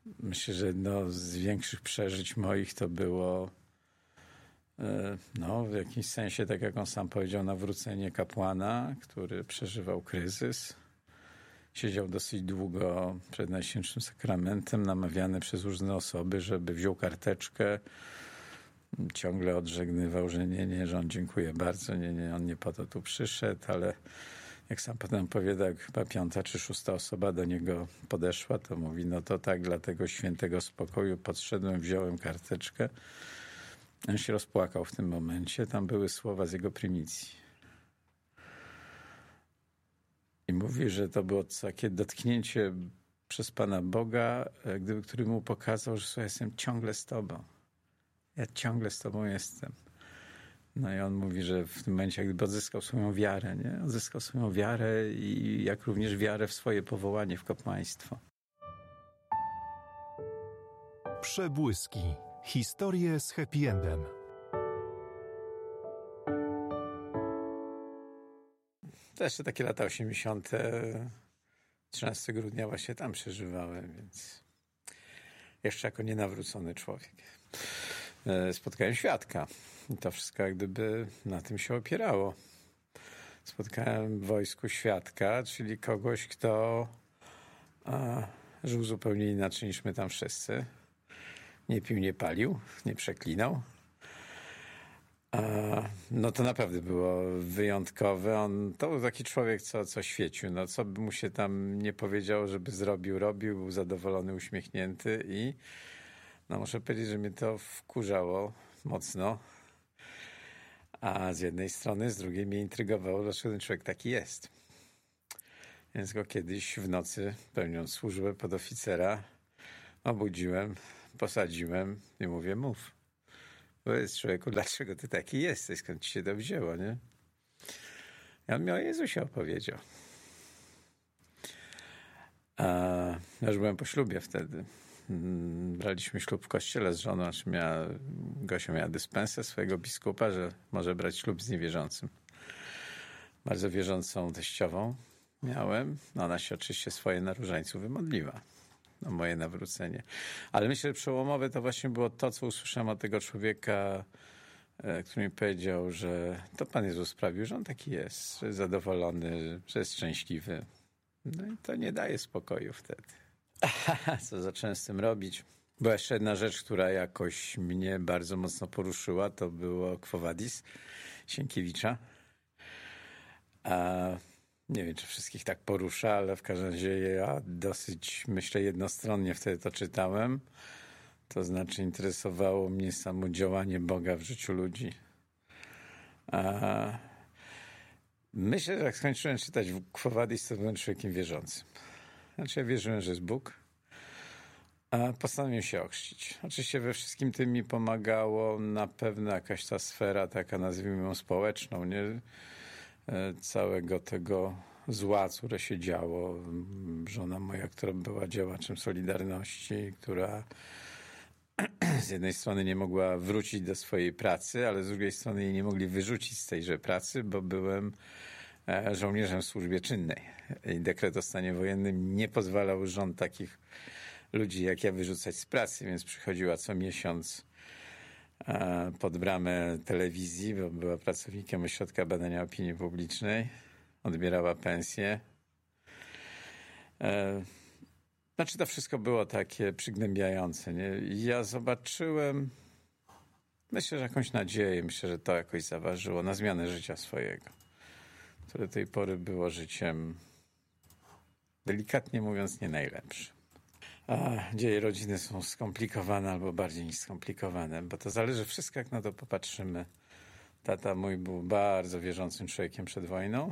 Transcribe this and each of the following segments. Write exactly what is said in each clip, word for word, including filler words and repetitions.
myślę, że jedno z większych przeżyć moich to było no, w jakimś sensie, tak jak on sam powiedział, nawrócenie kapłana, który przeżywał kryzys. Siedział dosyć długo przed Najświętszym Sakramentem, namawiany przez różne osoby, żeby wziął karteczkę. Ciągle odżegnywał, że nie, nie, że on dziękuję bardzo, nie, nie, on nie po to tu przyszedł, ale jak sam potem opowiada, jak chyba piąta czy szósta osoba do niego podeszła, to mówi, no to tak, dla tego świętego spokoju podszedłem, wziąłem karteczkę. On się rozpłakał w tym momencie. Tam były słowa z jego prymicji. I mówi, że to było takie dotknięcie przez Pana Boga, gdyby, który mu pokazał, że słuchaj, jestem ciągle z Tobą. Ja ciągle z Tobą jestem. No i on mówi, że w tym momencie jakby odzyskał swoją wiarę, nie? Odzyskał swoją wiarę i jak również wiarę w swoje powołanie w kapłaństwo. Przebłyski. Historie z happy endem. To jeszcze takie lata osiemdziesiąte. trzynastego grudnia właśnie tam przeżywałem, więc jeszcze jako nienawrócony człowiek. Spotkałem świadka. I to wszystko jak gdyby na tym się opierało. Spotkałem w wojsku świadka, czyli kogoś, kto a, żył zupełnie inaczej niż my tam wszyscy. Nie pił, nie palił, nie przeklinał. A, no to naprawdę było wyjątkowe. On, to był taki człowiek, co, co świecił. No, co by mu się tam nie powiedział, żeby zrobił, robił. Był zadowolony, uśmiechnięty i no muszę powiedzieć, że mnie to wkurzało mocno. A z jednej strony, z drugiej mnie intrygowało, dlaczego ten człowiek taki jest. Więc go kiedyś w nocy, pełniąc służbę podoficera, obudziłem, posadziłem i mówię, mów. Powiedz człowieku, dlaczego ty taki jesteś, skąd ci się to wzięło, nie? I on mi o Jezusie opowiedział. A ja już byłem po ślubie wtedy. Braliśmy ślub w kościele z żoną, znaczy miała, Gosia miała dyspensę swojego biskupa, że może brać ślub z niewierzącym. Bardzo wierzącą teściową miałem. Ona się oczywiście swoje na różańcu wymodliła o moje nawrócenie. Ale myślę, że przełomowe to właśnie było to, co usłyszałem od tego człowieka, który mi powiedział, że to Pan Jezus sprawił, że on taki jest, że jest zadowolony, że jest szczęśliwy. No i to nie daje spokoju wtedy. Aha, co zacząłem z tym robić? Była jeszcze jedna rzecz, która jakoś mnie bardzo mocno poruszyła, to było Quo Vadis Sienkiewicza. A nie wiem, czy wszystkich tak porusza, ale w każdym razie ja dosyć, myślę, jednostronnie wtedy to czytałem. To znaczy interesowało mnie samo działanie Boga w życiu ludzi. A myślę, że jak skończyłem czytać Quo Vadis, to byłem człowiekiem wierzącym. Znaczy ja wierzyłem, że jest Bóg, a postanowiłem się ochrzcić. Oczywiście we wszystkim tym mi pomagało na pewno jakaś ta sfera taka, nazwijmy ją społeczną, nie? Całego tego zła, które się działo. Żona moja, która była działaczem Solidarności, która z jednej strony nie mogła wrócić do swojej pracy, ale z drugiej strony jej nie mogli wyrzucić z tejże pracy, bo byłem żołnierzem w służbie czynnej. I dekret o stanie wojennym nie pozwalał rząd takich ludzi jak ja wyrzucać z pracy, więc przychodziła co miesiąc pod bramę telewizji, bo była pracownikiem Ośrodka Badania Opinii Publicznej. Odbierała pensję. Znaczy to wszystko było takie przygnębiające. Nie? I ja zobaczyłem, myślę, że jakąś nadzieję, myślę, że to jakoś zaważyło na zmianę życia swojego, które do tej pory było życiem, delikatnie mówiąc, nie najlepszym. A dzieje rodziny są skomplikowane albo bardziej niż skomplikowane, bo to zależy wszystko, jak na to popatrzymy. Tata mój był bardzo wierzącym człowiekiem przed wojną.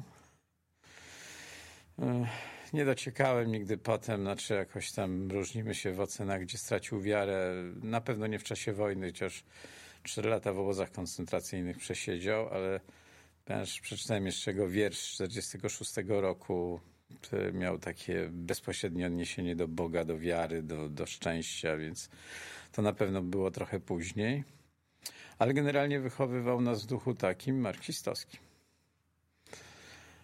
Nie dociekałem nigdy potem, znaczy jakoś tam różnimy się w ocenach, gdzie stracił wiarę. Na pewno nie w czasie wojny, chociaż cztery lata w obozach koncentracyjnych przesiedział, ale przeczytałem jeszcze jego wiersz z czterdziestego szóstego roku, który miał takie bezpośrednie odniesienie do Boga, do wiary, do, do szczęścia, więc to na pewno było trochę później. Ale generalnie wychowywał nas w duchu takim marksistowskim.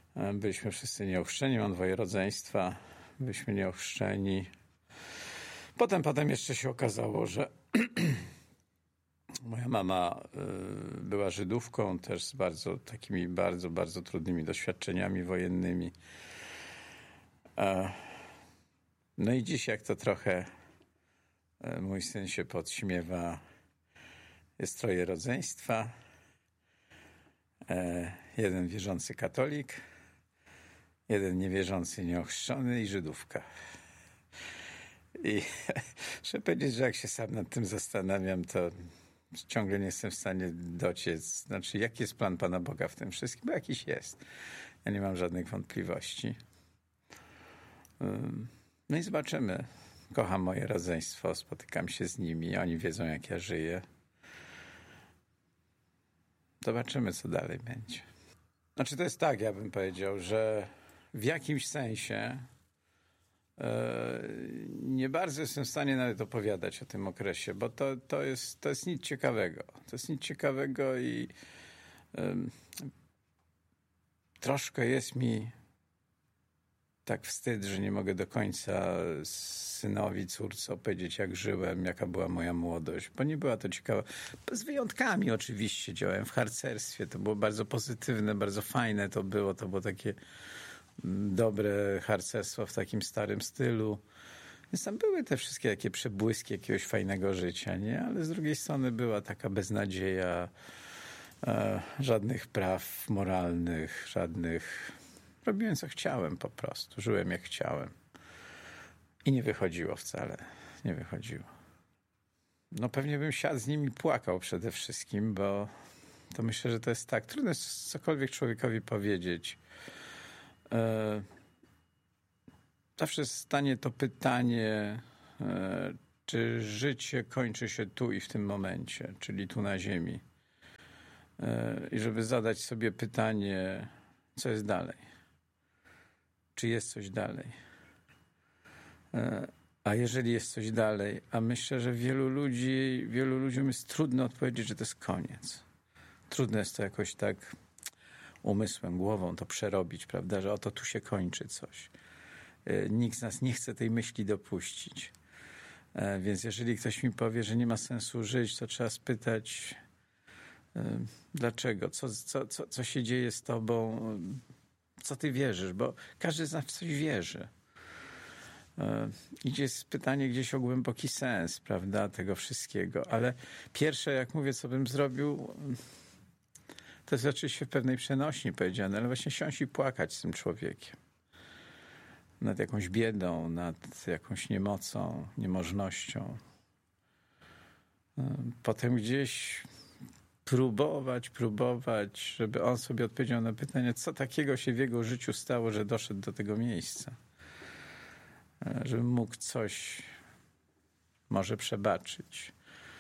Byliśmy wszyscy nieochrzczeni, mam dwoje rodzeństwa. Byliśmy nieochrzczeni. Potem, potem jeszcze się okazało, że moja mama y, była Żydówką, też z bardzo takimi bardzo, bardzo trudnymi doświadczeniami wojennymi. E, no i dziś, jak to trochę e, mój syn się podśmiewa, jest troje rodzeństwa. E, jeden wierzący katolik, jeden niewierzący nieochrzczony i Żydówka. I muszę powiedzieć, że jak się sam nad tym zastanawiam, to ciągle nie jestem w stanie dociec, znaczy jaki jest plan Pana Boga w tym wszystkim, bo jakiś jest. Ja nie mam żadnych wątpliwości. No i zobaczymy. Kocham moje rodzeństwo, spotykam się z nimi, oni wiedzą, jak ja żyję. Zobaczymy, co dalej będzie. Znaczy to jest tak, ja bym powiedział, że w jakimś sensie nie bardzo jestem w stanie nawet opowiadać o tym okresie, bo to, to, jest, to jest nic ciekawego. To jest nic ciekawego i um, troszkę jest mi tak wstyd, że nie mogę do końca synowi, córce opowiedzieć, jak żyłem, jaka była moja młodość, bo nie była to ciekawa. Z wyjątkami oczywiście. Działałem w harcerstwie, to było bardzo pozytywne, bardzo fajne to było, to było takie dobre harcerstwo w takim starym stylu. Więc tam były te wszystkie takie przebłyski jakiegoś fajnego życia, nie? Ale z drugiej strony była taka beznadzieja, e, żadnych praw moralnych, żadnych... Robiłem co chciałem po prostu, żyłem jak chciałem. I nie wychodziło wcale, nie wychodziło. No pewnie bym siadł z nimi, płakał przede wszystkim, bo to myślę, że to jest tak. Trudno jest cokolwiek człowiekowi powiedzieć. Zawsze stanie to pytanie, czy życie kończy się tu i w tym momencie, czyli tu na ziemi. I żeby zadać sobie pytanie, co jest dalej? Czy jest coś dalej? A jeżeli jest coś dalej, a myślę, że wielu ludzi, wielu ludziom jest trudno odpowiedzieć, że to jest koniec. Trudno jest to jakoś tak umysłem, głową to przerobić, prawda, że oto tu się kończy coś. Nikt z nas nie chce tej myśli dopuścić. Więc jeżeli ktoś mi powie, że nie ma sensu żyć, to trzeba spytać, dlaczego? Co, co, co, co się dzieje z tobą? Co ty wierzysz? Bo każdy z nas w coś wierzy. Idzie pytanie gdzieś o głęboki sens, prawda, tego wszystkiego. Ale pierwsze, jak mówię, co bym zrobił, to jest oczywiście w pewnej przenośni powiedziane, ale właśnie siąść i płakać z tym człowiekiem. Nad jakąś biedą, nad jakąś niemocą, niemożnością. Potem gdzieś próbować, próbować, żeby on sobie odpowiedział na pytanie, co takiego się w jego życiu stało, że doszedł do tego miejsca. Żeby mógł coś może przebaczyć.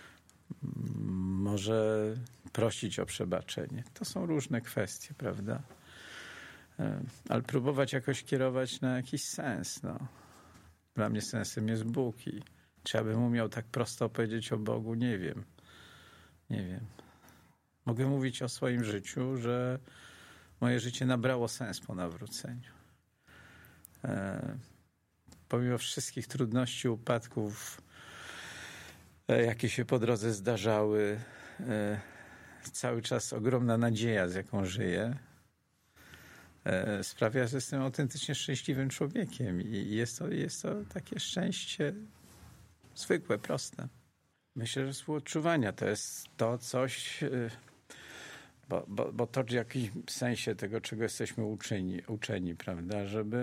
Może prosić o przebaczenie. To są różne kwestie, prawda? Ale próbować jakoś kierować na jakiś sens. No. Dla mnie sensem jest Bóg i czy ja bym umiał tak prosto powiedzieć o Bogu? Nie wiem. Nie wiem. Mogę mówić o swoim życiu, że moje życie nabrało sens po nawróceniu. E, pomimo wszystkich trudności, upadków, e, jakie się po drodze zdarzały, e, cały czas ogromna nadzieja, z jaką żyję, e, sprawia, że jestem autentycznie szczęśliwym człowiekiem i jest to, jest to takie szczęście zwykłe, proste. Myślę, że współodczuwania to jest to coś, bo, bo, bo to w jakimś sensie tego, czego jesteśmy uczeni, uczeni, prawda, żeby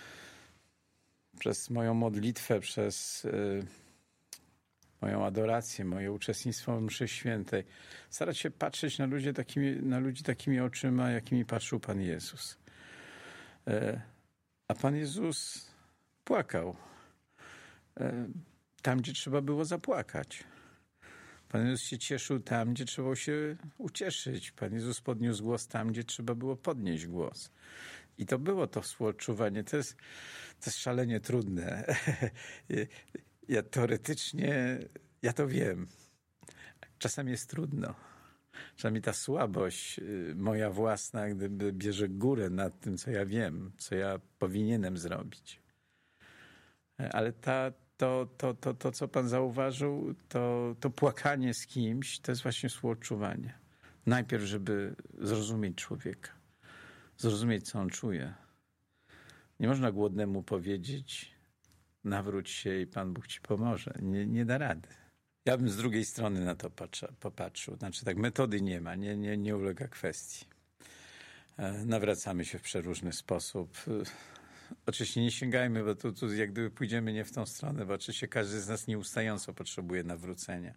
przez moją modlitwę, przez y, moją adorację, moje uczestnictwo w mszy świętej starać się patrzeć na ludzi takimi, na ludzi takimi oczyma, jakimi patrzył Pan Jezus. Y, a Pan Jezus płakał. Y, Tam, gdzie trzeba było zapłakać. Pan Jezus się cieszył tam, gdzie trzeba się ucieszyć. Pan Jezus podniósł głos tam, gdzie trzeba było podnieść głos. I to było to współodczuwanie. To jest, to jest szalenie trudne. Ja teoretycznie, ja to wiem. Czasami jest trudno. Czasami ta słabość moja własna, gdyby bierze górę nad tym, co ja wiem, co ja powinienem zrobić. Ale ta to, to, to, to co pan zauważył, to, to płakanie z kimś, to jest właśnie współodczuwanie. Najpierw, żeby zrozumieć człowieka, zrozumieć, co on czuje. Nie można głodnemu powiedzieć, nawróć się i Pan Bóg ci pomoże. Nie, nie da rady. Ja bym z drugiej strony na to patrzę, popatrzył. Znaczy tak, metody nie ma, nie, nie, nie ulega kwestii. Nawracamy się w przeróżny sposób. Oczywiście nie sięgajmy, bo tu, tu jak gdyby pójdziemy nie w tą stronę, bo oczywiście każdy z nas nieustająco potrzebuje nawrócenia.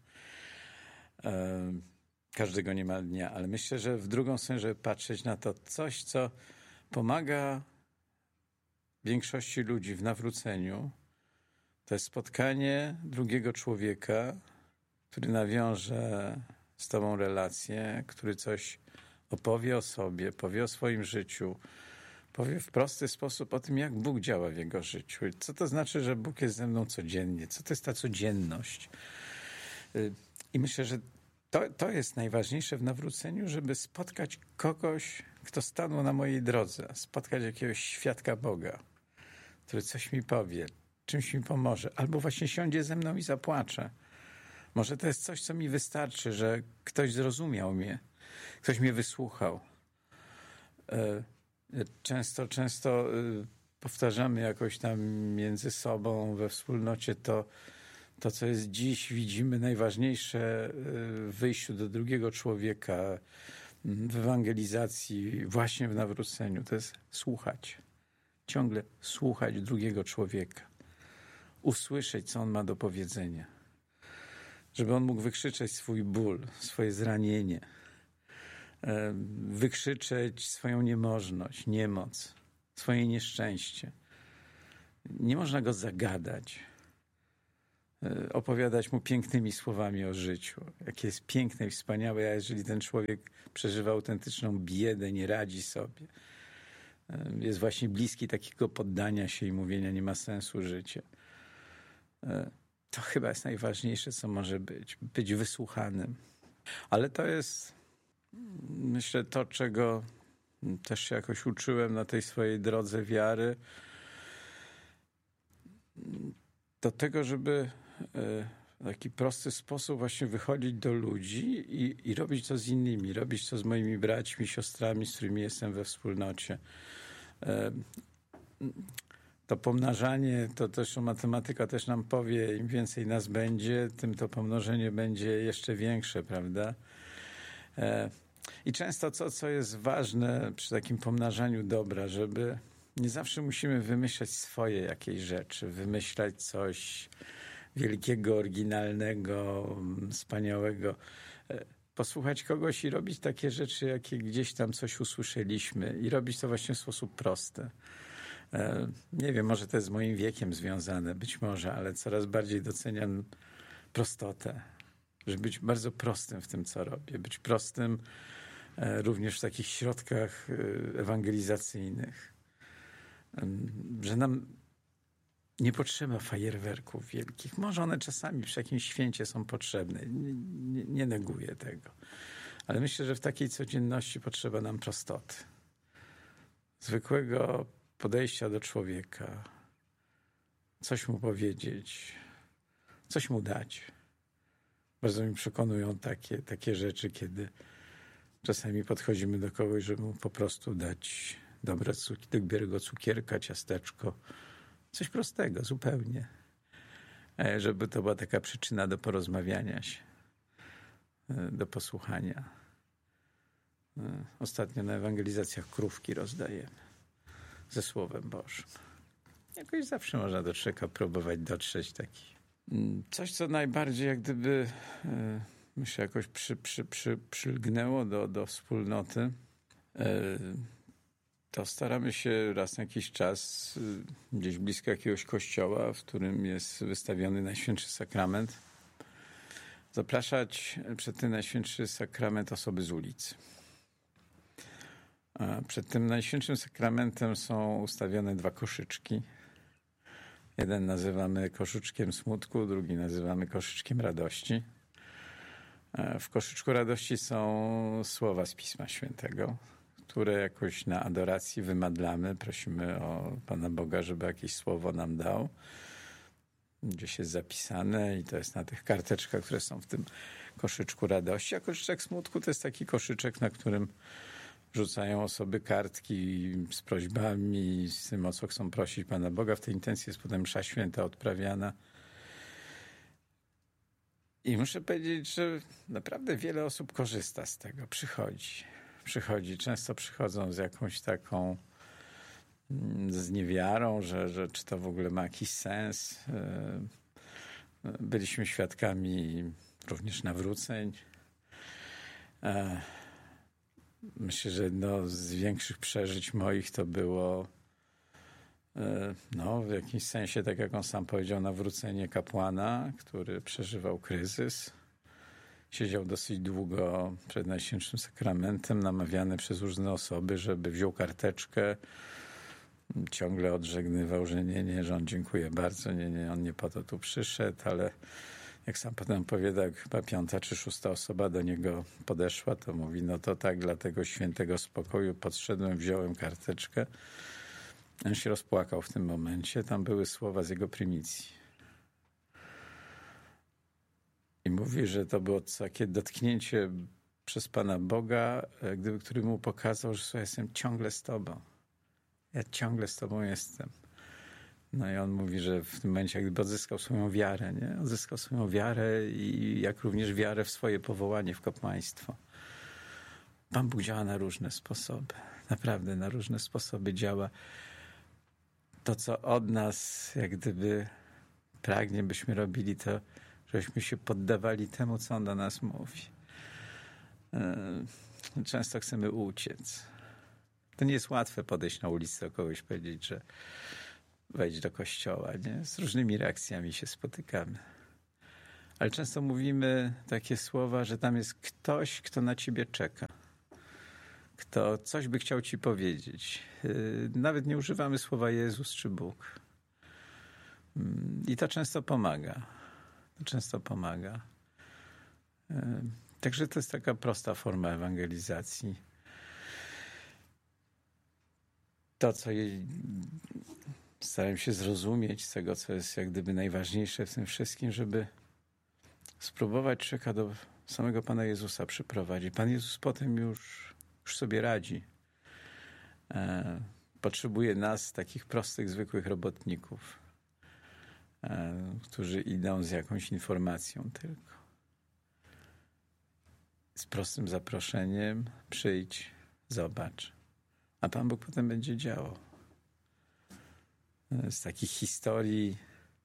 Każdego niemal dnia, ale myślę, że w drugą stronę, żeby patrzeć na to coś, co pomaga większości ludzi w nawróceniu, to jest spotkanie drugiego człowieka, który nawiąże z tobą relację, który coś opowie o sobie, powie o swoim życiu, powie w prosty sposób o tym, jak Bóg działa w jego życiu. Co to znaczy, że Bóg jest ze mną codziennie? Co to jest ta codzienność? I myślę, że to, to jest najważniejsze w nawróceniu, żeby spotkać kogoś, kto stanął na mojej drodze, spotkać jakiegoś świadka Boga, który coś mi powie, czymś mi pomoże, albo właśnie siądzie ze mną i zapłacze. Może to jest coś, co mi wystarczy, że ktoś zrozumiał mnie, ktoś mnie wysłuchał. Często, często powtarzamy jakoś tam między sobą we wspólnocie to, to co jest dziś, widzimy najważniejsze w wyjściu do drugiego człowieka, w ewangelizacji, właśnie w nawróceniu. To jest słuchać. Ciągle słuchać drugiego człowieka. Usłyszeć, co on ma do powiedzenia. Żeby on mógł wykrzyczeć swój ból, swoje zranienie. Wykrzyczeć swoją niemożność, niemoc, swoje nieszczęście. Nie można go zagadać. Opowiadać mu pięknymi słowami o życiu. Jakie jest piękne i wspaniałe, a jeżeli ten człowiek przeżywa autentyczną biedę, nie radzi sobie, jest właśnie bliski takiego poddania się i mówienia, nie ma sensu życie. To chyba jest najważniejsze, co może być. Być wysłuchanym. Ale to jest, myślę, to, czego też się jakoś uczyłem na tej swojej drodze wiary. Do tego, żeby w taki prosty sposób właśnie wychodzić do ludzi i, i robić to z innymi. Robić to z moimi braćmi, siostrami, z którymi jestem we wspólnocie. To pomnażanie, to też matematyka też nam powie, im więcej nas będzie, tym to pomnożenie będzie jeszcze większe, prawda? I często to, co jest ważne przy takim pomnażaniu dobra, żeby nie zawsze musimy wymyślać swoje jakieś rzeczy, wymyślać coś wielkiego, oryginalnego, wspaniałego. Posłuchać kogoś i robić takie rzeczy, jakie gdzieś tam coś usłyszeliśmy i robić to właśnie w sposób prosty. Nie wiem, może to jest z moim wiekiem związane, być może, ale coraz bardziej doceniam prostotę. Żeby być bardzo prostym w tym, co robię. Być prostym również w takich środkach ewangelizacyjnych. Że nam nie potrzeba fajerwerków wielkich. Może one czasami przy jakimś święcie są potrzebne. Nie, nie, nie neguję tego. Ale myślę, że w takiej codzienności potrzeba nam prostoty. Zwykłego podejścia do człowieka. Coś mu powiedzieć. Coś mu dać. Bardzo mi przekonują takie, takie rzeczy, kiedy czasami podchodzimy do kogoś, żeby mu po prostu dać dobre cuki, dobrego cukierka, ciasteczko. Coś prostego, zupełnie. Żeby to była taka przyczyna do porozmawiania się, do posłuchania. Ostatnio na ewangelizacjach krówki rozdajemy ze Słowem Bożym. Jakoś zawsze można do człowieka próbować dotrzeć taki. Coś, co najbardziej jak gdyby myślę jakoś przy, przy, przy, przylgnęło do, do wspólnoty, to staramy się raz na jakiś czas gdzieś blisko jakiegoś kościoła, w którym jest wystawiony Najświętszy Sakrament, zapraszać przed tym Najświętszy Sakrament osoby z ulicy. A przed tym Najświętszym Sakramentem są ustawione dwa koszyczki. Jeden nazywamy koszyczkiem smutku, drugi nazywamy koszyczkiem radości. W koszyczku radości są słowa z Pisma Świętego, które jakoś na adoracji wymadlamy. Prosimy o Pana Boga, żeby jakieś słowo nam dał. gdzieś jest zapisane i to jest na tych karteczkach, które są w tym koszyczku radości. A koszyczek smutku to jest taki koszyczek, na którym rzucają osoby kartki z prośbami, z tym, o co chcą prosić Pana Boga. W tej intencji jest potem msza święta odprawiana. I muszę powiedzieć, że naprawdę wiele osób korzysta z tego, przychodzi. Przychodzi, często przychodzą z jakąś taką z niewiarą, że, że czy to w ogóle ma jakiś sens. Byliśmy świadkami również nawróceń. Myślę, że jedno z większych przeżyć moich to było no, w jakimś sensie, tak jak on sam powiedział, nawrócenie kapłana, który przeżywał kryzys. Siedział dosyć długo przed Najświętszym Sakramentem, namawiany przez różne osoby, żeby wziął karteczkę. Ciągle odżegnywał, że nie, nie, że on dziękuję bardzo, nie, nie, on nie po to tu przyszedł, ale jak sam potem opowiada, chyba piąta czy szósta osoba do niego podeszła, to mówi, no to tak, dla tego świętego spokoju podszedłem, wziąłem karteczkę. On się rozpłakał w tym momencie, tam były słowa z jego prymicji. I mówi, że to było takie dotknięcie przez Pana Boga, gdyby, który mu pokazał, że słuchaj, jestem ciągle z Tobą. Ja ciągle z Tobą jestem. No i on mówi, że w tym momencie jak gdyby odzyskał swoją wiarę, nie? Odzyskał swoją wiarę i jak również wiarę w swoje powołanie w kapłaństwo. Pan Bóg działa na różne sposoby. Naprawdę na różne sposoby działa. To, co od nas jak gdyby pragnie, byśmy robili, to żebyśmy się poddawali temu, co on do nas mówi. Często chcemy uciec. To nie jest łatwe podejść na ulicę do kogoś, powiedzieć, że wejdź do kościoła, nie? Z różnymi reakcjami się spotykamy. Ale często mówimy takie słowa, że tam jest ktoś, kto na ciebie czeka. Kto coś by chciał ci powiedzieć. Nawet nie używamy słowa Jezus czy Bóg. I to często pomaga. To często pomaga. Także to jest taka prosta forma ewangelizacji. To, co jej staram się zrozumieć z tego, co jest jak gdyby najważniejsze w tym wszystkim, żeby spróbować człowieka do samego Pana Jezusa przyprowadzić. Pan Jezus potem już, już sobie radzi. E, potrzebuje nas, takich prostych, zwykłych robotników, e, którzy idą z jakąś informacją tylko. Z prostym zaproszeniem przyjdź, zobacz. A Pan Bóg potem będzie działał. Z takich historii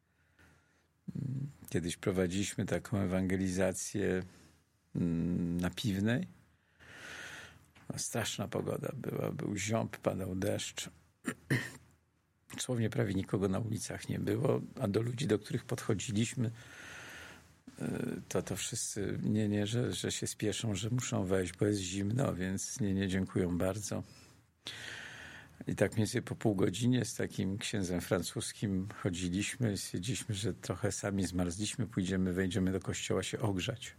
kiedyś prowadziliśmy taką ewangelizację na Piwnej. Straszna pogoda była, był ziąb, padał deszcz. Dosłownie prawie nikogo na ulicach nie było, a do ludzi, do których podchodziliśmy, to to wszyscy, nie, nie, że, że się spieszą, że muszą wejść, bo jest zimno, więc nie, nie, dziękują bardzo. I tak mniej więcej po pół godzinie z takim księdzem francuskim chodziliśmy i stwierdziliśmy, że trochę sami zmarzliśmy, pójdziemy, wejdziemy do kościoła się ogrzać.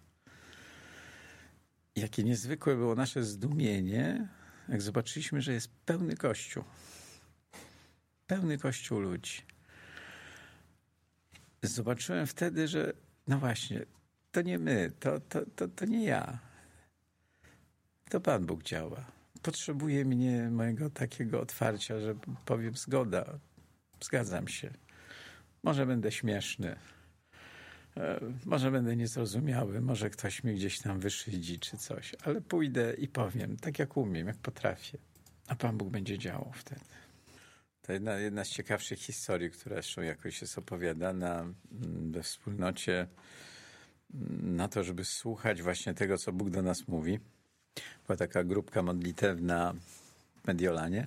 I jakie niezwykłe było nasze zdumienie, jak zobaczyliśmy, że jest pełny kościół. Pełny kościół ludzi. Zobaczyłem wtedy, że no właśnie, to nie my, to, to, to, to nie ja. To Pan Bóg działa. Potrzebuje mnie, mojego takiego otwarcia, że powiem zgoda, zgadzam się. Może będę śmieszny, może będę niezrozumiały, może ktoś mnie gdzieś tam wyszydzi czy coś, ale pójdę i powiem, tak jak umiem, jak potrafię, a Pan Bóg będzie działał wtedy. To jedna, jedna z ciekawszych historii, która zresztą jakoś jest opowiadana we wspólnocie na to, żeby słuchać właśnie tego, co Bóg do nas mówi. Była taka grupka modlitewna w Mediolanie.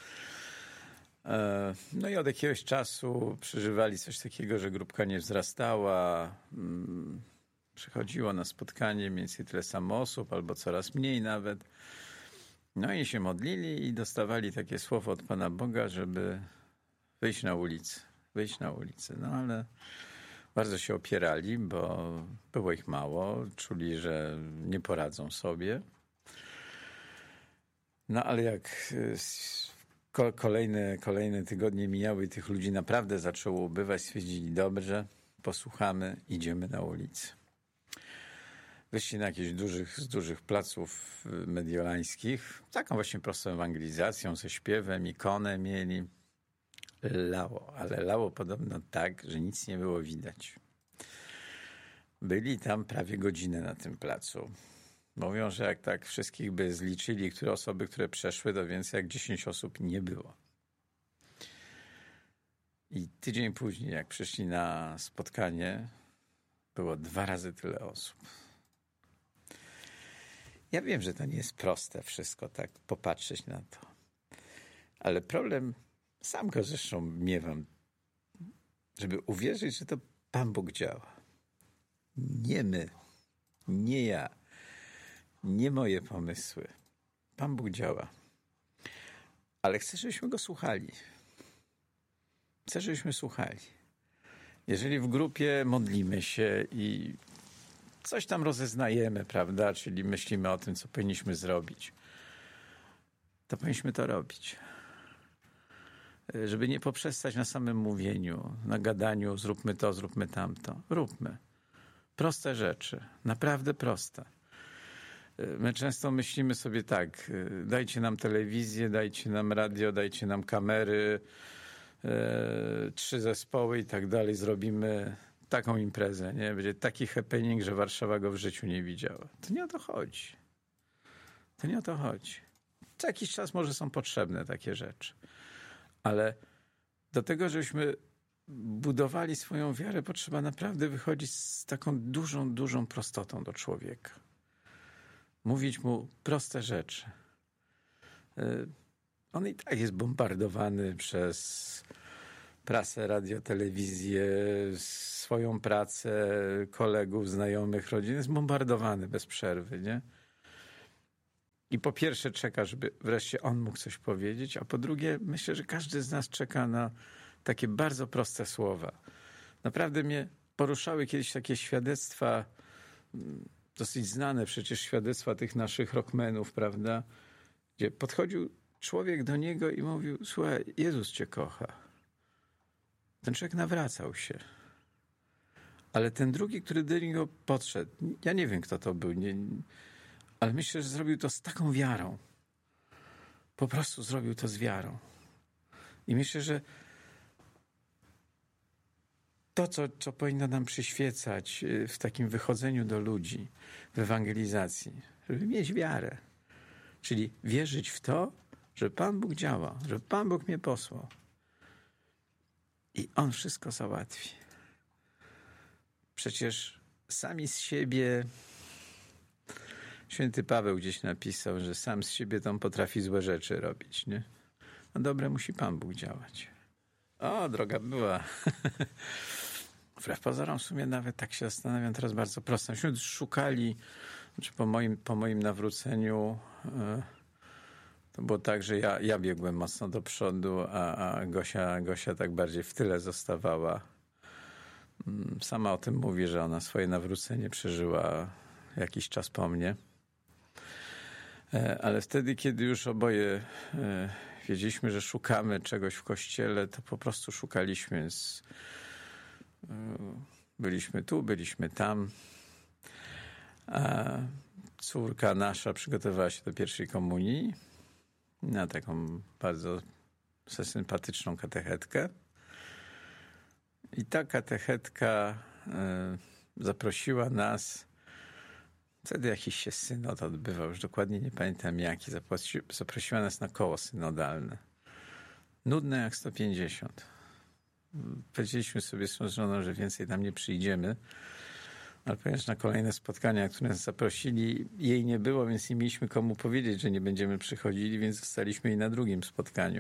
No i od jakiegoś czasu przeżywali coś takiego, że grupka nie wzrastała. Przychodziło na spotkanie mniej więcej tyle samo osób, albo coraz mniej nawet. No i się modlili i dostawali takie słowo od Pana Boga, żeby wyjść na ulicę. Wyjść na ulicę. No ale bardzo się opierali, bo było ich mało. Czuli, że nie poradzą sobie. No ale jak kolejne, kolejne tygodnie mijały i tych ludzi naprawdę zaczęło ubywać, stwierdzili, dobrze, posłuchamy, idziemy na ulicę. Wyszli na jakichś dużych, z dużych placów mediolańskich, taką właśnie prostą ewangelizacją, ze śpiewem, ikonę mieli. Lało, ale lało podobno tak, że nic nie było widać. Byli tam prawie godzinę na tym placu. Mówią, że jak tak wszystkich by zliczyli, które osoby, które przeszły, to więcej jak dziesięć osób nie było. I tydzień później, jak przyszli na spotkanie, było dwa razy tyle osób. Ja wiem, że to nie jest proste wszystko tak popatrzeć na to. Ale problem, sam go zresztą miewam, żeby uwierzyć, że to Pan Bóg działa. Nie my, nie ja, nie moje pomysły. Pan Bóg działa. Ale chcę, żebyśmy go słuchali. Chcę, żebyśmy słuchali. Jeżeli w grupie modlimy się i coś tam rozeznajemy, prawda, czyli myślimy o tym, co powinniśmy zrobić, to powinniśmy to robić. Żeby nie poprzestać na samym mówieniu, na gadaniu, zróbmy to, zróbmy tamto. Róbmy. Proste rzeczy. Naprawdę proste. My często myślimy sobie tak, dajcie nam telewizję, dajcie nam radio, dajcie nam kamery, e, trzy zespoły i tak dalej, zrobimy taką imprezę, nie? Będzie taki happening, że Warszawa go w życiu nie widziała. To nie o to chodzi. To nie o to chodzi. Co jakiś czas może są potrzebne takie rzeczy. Ale do tego, żebyśmy budowali swoją wiarę, potrzeba naprawdę wychodzić z taką dużą, dużą prostotą do człowieka. Mówić mu proste rzeczy. On i tak jest bombardowany przez prasę, radio, telewizję, swoją pracę, kolegów, znajomych, rodzin. Jest bombardowany bez przerwy, nie? I po pierwsze czeka, żeby wreszcie on mógł coś powiedzieć, a po drugie myślę, że każdy z nas czeka na takie bardzo proste słowa. Naprawdę mnie poruszały kiedyś takie świadectwa, dosyć znane przecież świadectwa tych naszych rockmenów, prawda? Gdzie podchodził człowiek do niego i mówił, słuchaj, Jezus cię kocha. Ten człowiek nawracał się. Ale ten drugi, który do niego podszedł, ja nie wiem, kto to był, nie, ale myślę, że zrobił to z taką wiarą. Po prostu zrobił to z wiarą. I myślę, że to, co, co powinno nam przyświecać w takim wychodzeniu do ludzi, w ewangelizacji, żeby mieć wiarę. Czyli wierzyć w to, że Pan Bóg działa, że Pan Bóg mnie posłał. I On wszystko załatwi. Przecież sami z siebie... Święty Paweł gdzieś napisał, że sam z siebie to on potrafi złe rzeczy robić, nie? A dobre musi Pan Bóg działać. O, droga była. Wbrew pozorom w sumie nawet tak się zastanawiam teraz bardzo prosto. Myśmy szukali, znaczy po moim, po moim nawróceniu e, to było tak, że ja, ja biegłem mocno do przodu, a, a Gosia, Gosia tak bardziej w tyle zostawała. Sama o tym mówi, że ona swoje nawrócenie przeżyła jakiś czas po mnie. Ale wtedy, kiedy już oboje wiedzieliśmy, że szukamy czegoś w kościele, to po prostu szukaliśmy. Z... Byliśmy tu, byliśmy tam. A córka nasza przygotowała się do pierwszej komunii na taką bardzo sympatyczną katechetkę. I ta katechetka zaprosiła nas. Wtedy jakiś się synod odbywał, już dokładnie nie pamiętam jaki. Zaprosiła nas na koło synodalne. Nudne jak sto pięćdziesiąt. Powiedzieliśmy sobie z żoną, że więcej tam nie przyjdziemy, ale ponieważ na kolejne spotkania, które nas zaprosili, jej nie było, więc nie mieliśmy komu powiedzieć, że nie będziemy przychodzili, więc zostaliśmy jej na drugim spotkaniu.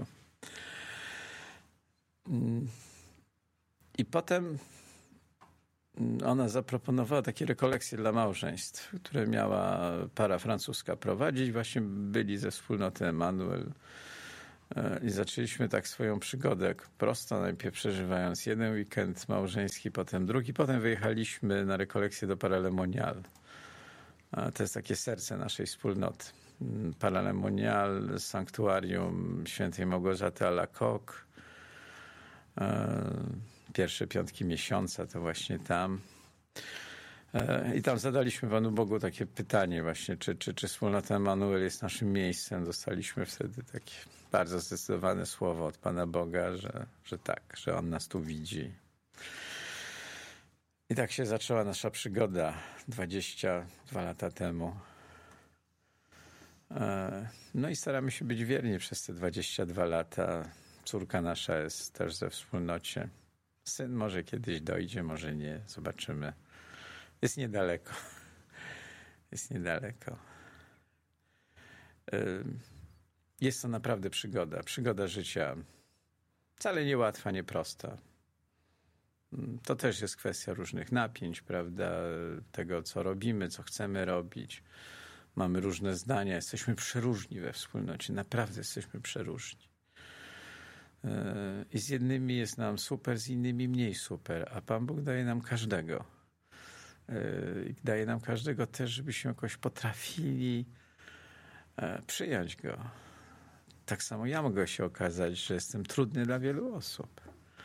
I potem ona zaproponowała takie rekolekcje dla małżeństw, które miała para francuska prowadzić. Właśnie byli ze wspólnoty Emanuel i zaczęliśmy tak swoją przygodę prosto, najpierw przeżywając jeden weekend małżeński, potem drugi. Potem wyjechaliśmy na rekolekcję do Paralemonial. To jest takie serce naszej wspólnoty. Paralemonial, sanktuarium świętej Małgorzaty Alacoque, pierwsze piątki miesiąca, to właśnie tam. I tam zadaliśmy Panu Bogu takie pytanie właśnie, czy, czy, czy wspólnota Emanuel jest naszym miejscem. Dostaliśmy wtedy takie bardzo zdecydowane słowo od Pana Boga, że, że tak, że On nas tu widzi. I tak się zaczęła nasza przygoda dwadzieścia dwa lata temu. No i staramy się być wierni przez te dwadzieścia dwa lata. Córka nasza jest też ze wspólnocie. Syn może kiedyś dojdzie, może nie, zobaczymy. Jest niedaleko. Jest niedaleko. Jest to naprawdę przygoda. Przygoda życia wcale niełatwa, nieprosta. To też jest kwestia różnych napięć, prawda? Tego, co robimy, co chcemy robić. Mamy różne zdania. Jesteśmy przeróżni we wspólnocie. Naprawdę jesteśmy przeróżni. I z jednymi jest nam super, z innymi mniej super. A Pan Bóg daje nam każdego. Daje nam każdego też, żebyśmy jakoś potrafili przyjąć go. Tak samo ja mogę się okazać, że jestem trudny dla wielu osób.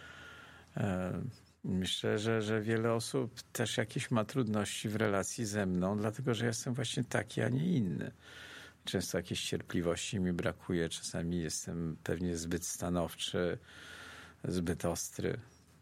Myślę, że, że wiele osób też jakieś ma trudności w relacji ze mną, dlatego że jestem właśnie taki, a nie inny. Często jakiejś cierpliwości mi brakuje, czasami jestem pewnie zbyt stanowczy, zbyt ostry.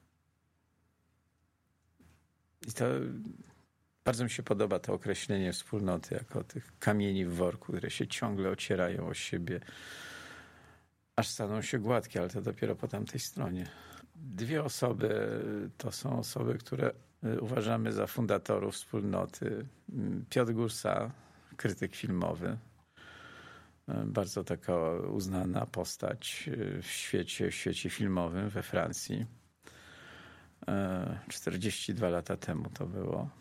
I to bardzo mi się podoba to określenie wspólnoty jako tych kamieni w worku, które się ciągle ocierają o siebie, aż staną się gładkie, ale to dopiero po tamtej stronie. Dwie osoby to są osoby, które uważamy za fundatorów wspólnoty. Piotr Gursa, krytyk filmowy, bardzo taka uznana postać w świecie, w świecie filmowym we Francji. czterdzieści dwa lata temu to było.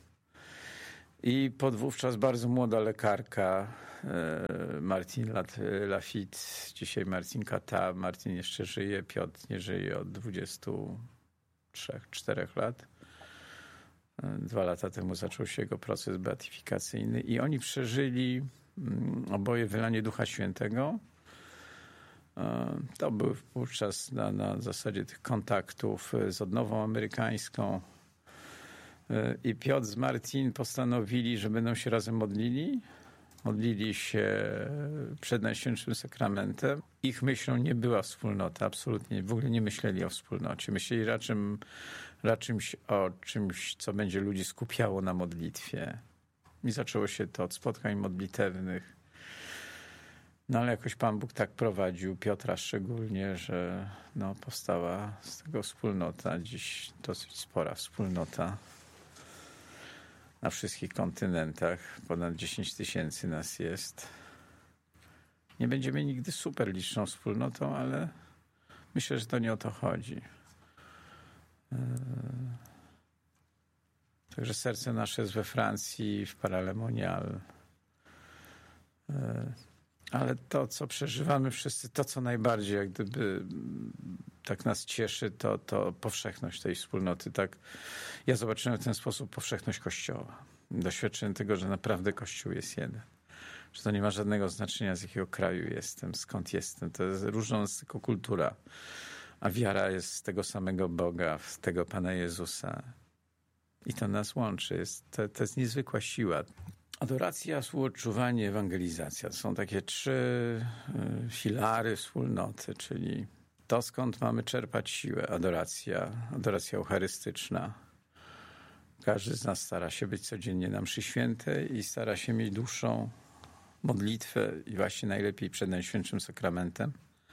I podwówczas bardzo młoda lekarka Martine Lafitte, dzisiaj Marcin Kata. Martin jeszcze żyje, Piotr nie żyje od dwudziestu trzech czterech lat. Dwa lata temu zaczął się jego proces beatyfikacyjny i oni przeżyli oboje wylanie Ducha Świętego. To był wówczas na, na zasadzie tych kontaktów z odnową amerykańską. I Piotr z Martin postanowili, że będą się razem modlili. Modlili się przed Najświętszym Sakramentem. Ich myślą nie była wspólnota, absolutnie. W ogóle nie myśleli o wspólnocie. Myśleli raczej, raczej o czymś, co będzie ludzi skupiało na modlitwie. I zaczęło się to od spotkań modlitewnych. No ale jakoś Pan Bóg tak prowadził, Piotra szczególnie, że no, powstała z tego wspólnota. Dziś dosyć spora wspólnota. Na wszystkich kontynentach. Ponad dziesięć tysięcy nas jest. Nie będziemy nigdy super liczną wspólnotą, ale myślę, że to nie o to chodzi. Także serce nasze jest we Francji, w Paralemonial. Ale to, co przeżywamy wszyscy, to, co najbardziej jak gdyby tak nas cieszy, to, to powszechność tej wspólnoty. Tak, ja zobaczyłem w ten sposób powszechność Kościoła. Doświadczyłem tego, że naprawdę Kościół jest jeden. Że to nie ma żadnego znaczenia, z jakiego kraju jestem, skąd jestem. To jest różna nas tylko kultura. A wiara jest z tego samego Boga, z tego Pana Jezusa. I to nas łączy. Jest, to, to jest niezwykła siła. Adoracja, współodczuwanie, ewangelizacja. To są takie trzy filary wspólnoty, czyli to, skąd mamy czerpać siłę. Adoracja, adoracja eucharystyczna. Każdy z nas stara się być codziennie na mszy świętej i stara się mieć dłuższą modlitwę i właśnie najlepiej przed Najświętszym Sakramentem.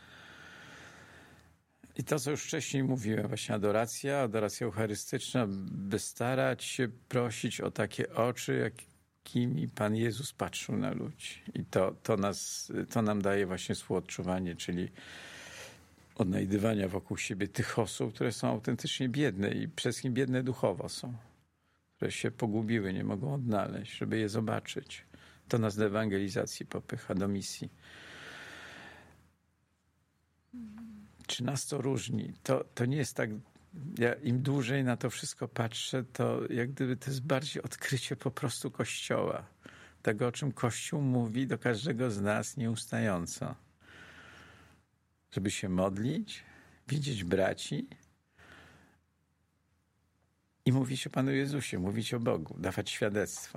I to, co już wcześniej mówiłem, właśnie adoracja, adoracja eucharystyczna, by starać się prosić o takie oczy, jak jakimi Pan Jezus patrzył na ludzi. I to, to, nas, to nam daje właśnie współodczuwanie, czyli odnajdywania wokół siebie tych osób, które są autentycznie biedne i przede wszystkim biedne duchowo są, które się pogubiły, nie mogą odnaleźć, żeby je zobaczyć. To nas do ewangelizacji popycha, do misji. Czy nas to różni? To, to nie jest tak. Ja im dłużej na to wszystko patrzę, to jak gdyby to jest bardziej odkrycie po prostu Kościoła. Tego, o czym Kościół mówi do każdego z nas nieustająco. Żeby się modlić, widzieć braci i mówić o Panu Jezusie, mówić o Bogu, dawać świadectwo.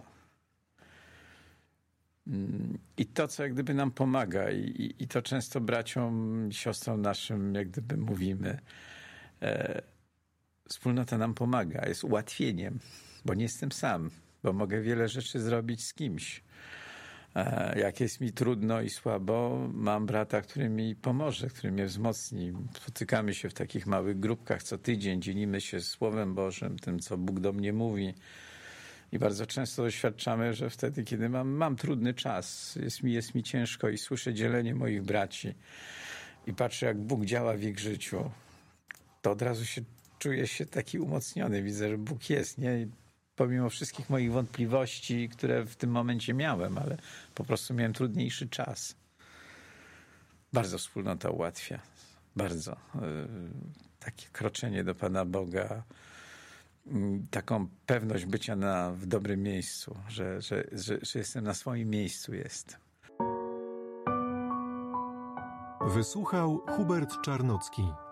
I to, co jak gdyby nam pomaga i, i to często braciom, siostrom naszym jak gdyby mówimy, e, wspólnota nam pomaga, jest ułatwieniem, bo nie jestem sam, bo mogę wiele rzeczy zrobić z kimś. E, jak jest mi trudno i słabo, mam brata, który mi pomoże, który mnie wzmocni. Spotykamy się w takich małych grupkach co tydzień, dzielimy się Słowem Bożym, tym, co Bóg do mnie mówi. I bardzo często doświadczamy, że wtedy, kiedy mam, mam trudny czas, jest mi, jest mi ciężko i słyszę dzielenie moich braci i patrzę, jak Bóg działa w ich życiu, to od razu się czuję się taki umocniony. Widzę, że Bóg jest, nie? I pomimo wszystkich moich wątpliwości, które w tym momencie miałem, ale po prostu miałem trudniejszy czas. Bardzo wspólnota ułatwia. Bardzo. Yy, takie kroczenie do Pana Boga, taką pewność bycia na, w dobrym miejscu, że, że, że, że jestem na swoim miejscu jest. Wysłuchał Hubert Czarnocki.